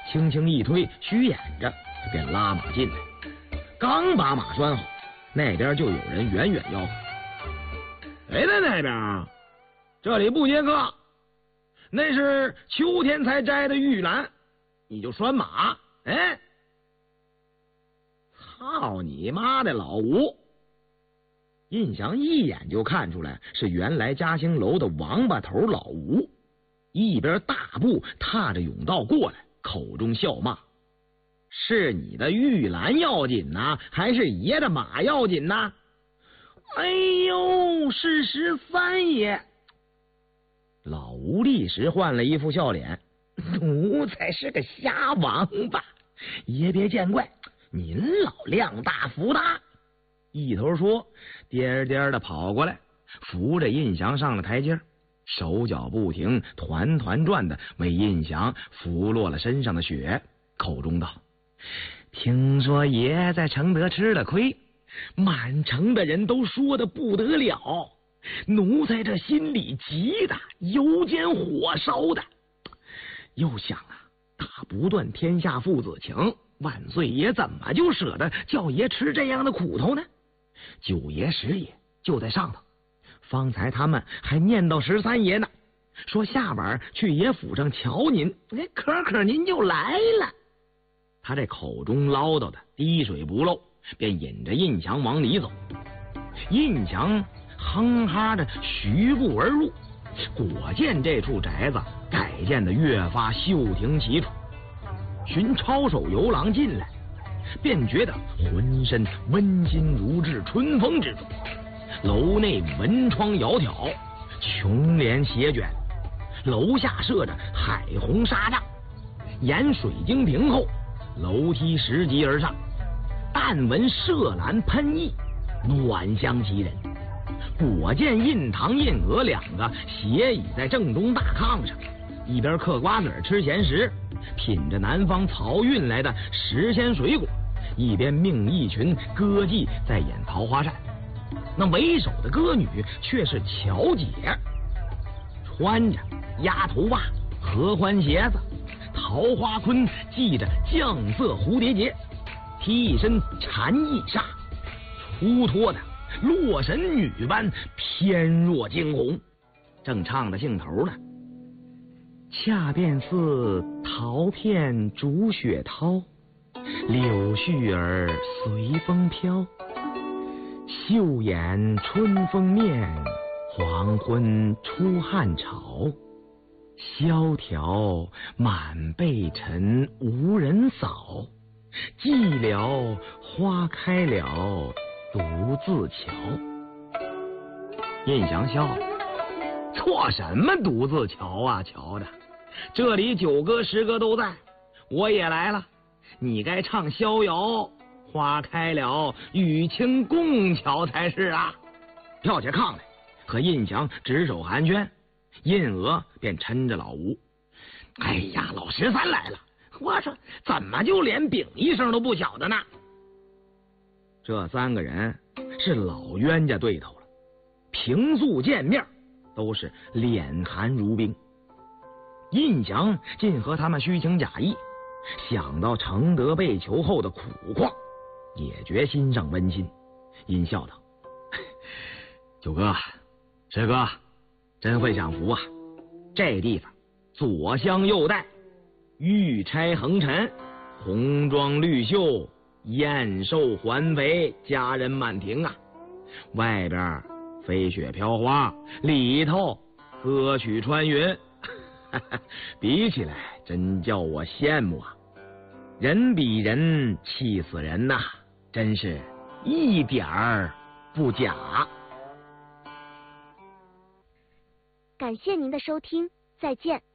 轻轻一推，虚掩着，便拉马进来。刚把马拴好，那边就有人远远吆喝：“谁在那边？这里不接客。那是秋天才摘的玉兰，你就拴马？哎，操你妈的老吴！”印祥一眼就看出来是原来嘉兴楼的王八头老吴，一边大步踏着甬道过来，口中笑骂：“是你的玉兰要紧呐，还是爷的马要紧呐？”“哎呦，是13爷！”老吴立时换了一副笑脸：“奴才是个瞎王八，爷别见怪，您老量大福大。”一头说，颠颠的跑过来，扶着印祥上了台阶，手脚不停，团团转的为印祥拂落了身上的血，口中道：“听说爷在承德吃了亏，满城的人都说的不得了，奴才这心里急的油煎火烧的。又想啊，打不断天下父子情，万岁爷怎么就舍得叫爷吃这样的苦头呢？九爷10爷就在上头，方才他们还念叨13爷呢，说下晚去爷府上瞧您，可您就来了。”他这口中唠叨的滴水不漏，便引着印祥往里走。印祥哼哈着徐步而入，果见这处宅子改建的越发秀亭奇楚。寻抄手游廊进来，便觉得浑身温馨如至春风之中。楼内门窗窈窕，琼帘斜卷，楼下设着海红纱帐，沿水晶屏后，楼梯拾级而上，但闻麝兰喷溢，暖香袭人。果见印堂印娥2个斜倚在正中大炕上，一边嗑瓜子吃咸食，品着南方漕运来的时鲜水果，一边命一群歌妓在演桃花扇。那为首的歌女却是乔姐，穿着鸭头袜、合欢鞋子，桃花坤系着绛色蝴蝶结，披一身蝉翼纱，出脱的洛神女般翩若惊鸿，正唱得兴头呢。恰便似桃片逐雪涛，柳絮儿随风飘。秀眼春风面，黄昏出汉朝。萧条满被尘无人扫，寂寥花开了独自瞧。印祥笑了：“错什么独自瞧啊，瞧的，这里9哥10哥都在，我也来了，你该唱逍遥，花开了与卿共瞧才是啊。”跳下炕来，和印祥指手寒暄。印娥便抻着老吴：“哎呀，老13来了，我说怎么就连禀一声都不晓得呢？”这3个人是老冤家对头了，平素见面都是脸寒如冰。印祥竟和他们虚情假意，想到承德被囚后的苦况，也觉心上温馨，因笑道：“9哥、10哥，真会享福啊！这地方左香右带，玉钗横陈，红妆绿袖，燕瘦环肥，佳人满庭啊！外边飞雪飘花，里头歌曲穿云，比起来真叫我羡慕啊！人比人气死人呐，真是一点儿不假。” 感谢您的收听，再见。